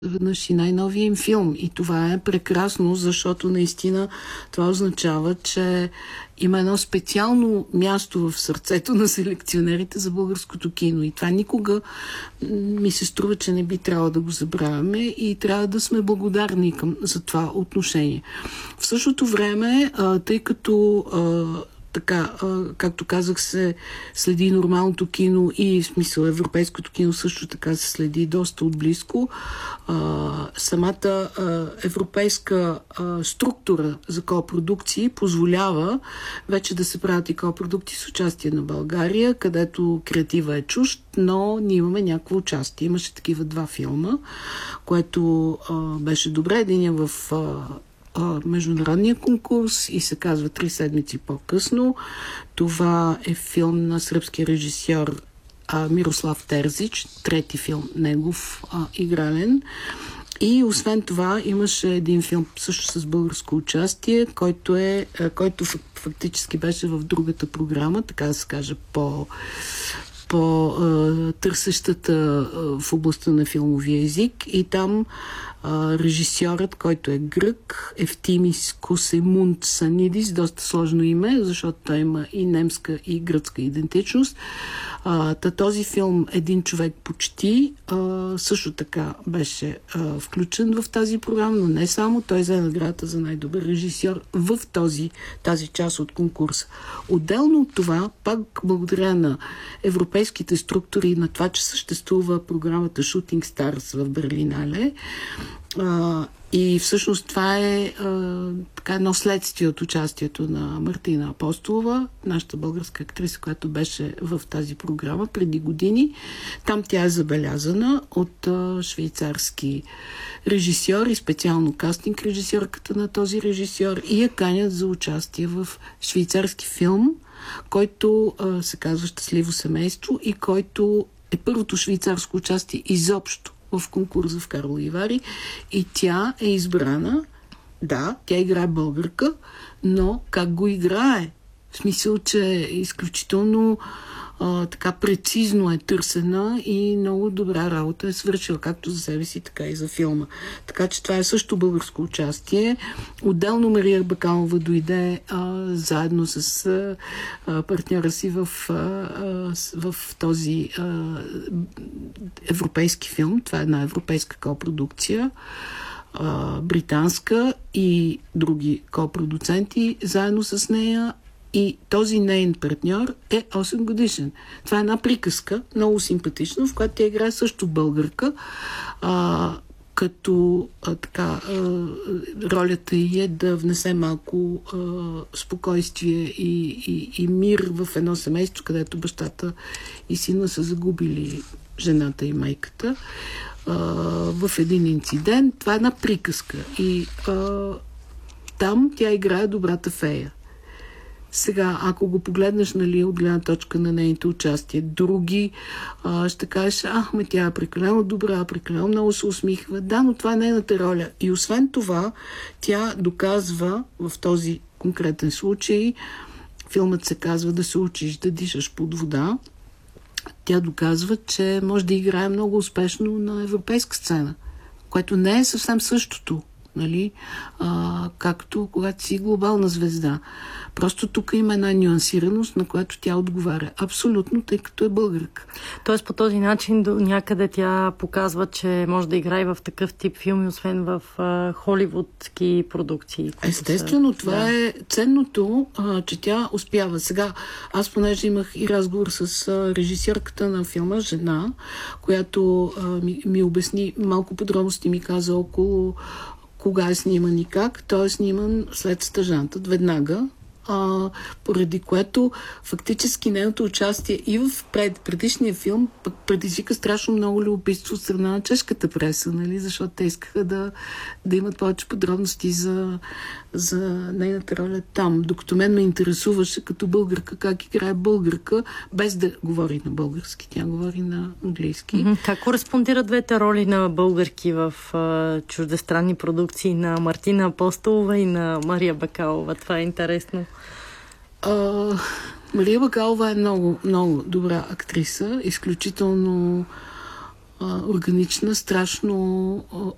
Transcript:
веднъж и най-новия им филм. И това е прекрасно, защото наистина това означава, че има едно специално място в сърцето на селекционерите за българското кино. И това никога ми се струва, че не би трябвало да го забравяме и трябва да сме благодарни за това отношение. В същото време, тъй като така, както казах, се следи нормалното кино и в смисъл европейското кино също така се следи доста отблизко. Самата европейска структура за копродукции позволява вече да се правят и копродукции с участие на България, където креатива е чужд, но ние имаме някакво участие. Имаше такива два филма, което беше добре. Единия в международния конкурс и се казва 3 седмици по-късно. Това е филм на сръбския режисьор Мирослав Терзич, трети филм негов игрален. И освен това имаше един филм също с българско участие, който фактически беше в другата програма, така да се каже, по търсещата в областта на филмовия език. И там режисьорът, който е грък, Ефтимис Косемундсанидис, доста сложно име, защото той има и немска и гръцка идентичност. Този филм „Един човек почти“ също така беше включен в тази програма, но не само. Той взе наградата за най-добър режисьор в тази част от конкурса. Отделно от това, пак благодаря на европейските структури и на това, че съществува програмата Shooting Stars в Берлинале, и всъщност това е така едно следствие от участието на Мартина Апостолова, нашата българска актриса, която беше в тази програма преди години. Там тя е забелязана от швейцарски режисьор и специално кастинг режисьорката на този режисьор и я канят за участие в швейцарски филм, който се казва „Щастливо семейство“ и който е първото швейцарско участие изобщо в конкурса в Карлови Вари, и тя е избрана. Да, тя играе българка, но как го играе? В смисъл, че е изключително така прецизно е търсена и много добра работа е свършила, както за себе си, така и за филма. Така че това е също българско участие. Отделно Мария Бакалова дойде заедно с партньора си в този европейски филм. Това е една европейска копродукция, британска и други копродуценти заедно с нея. И този нейн партньор е 8 годишен. Това е една приказка, много симпатична, в която тя играе също българка, като ролята й е да внесе малко спокойствие и мир в едно семейство, където бащата и сина са загубили жената и майката в един инцидент. Това е една приказка. И там тя играе добрата фея. Сега, ако го погледнеш, нали, от гледна точка на нейните участие, други ще кажеш, тя е прекалено добра, прекалено много се усмихва. Да, но това е нейната роля. И освен това, тя доказва в този конкретен случай, филмът се казва „Да се учиш да дишаш под вода“, тя доказва, че може да играе много успешно на европейска сцена, което не е съвсем същото, нали? Както когато си глобална звезда. Просто тук има една нюансираност, на която тя отговаря абсолютно, тъй като е българка. Тоест по този начин до някъде тя показва, че може да играе в такъв тип филми, освен в холивудски продукции. Естествено, това е ценното, че тя успява. Сега, аз понеже имах и разговор с режисьорката на филма, жена, която ми обясни малко подробности, ми каза около кога е сниман и как. Той е сниман след стажантът, веднага, поради което фактически нейното участие и в предишния филм пък предизвика страшно много любопитство от страна на чешката преса, нали? Защото те искаха да имат повече подробности за нейната роля там. Докато мен ме интересуваше като българка как играе българка, без да говори на български. Тя говори на английски. Как кореспондират двете роли на българки в чуждестранни продукции на Мартина Апостолова и на Мария Бакалова? Това е интересно. Мария Бакалова е много, много добра актриса, изключително органична, страшно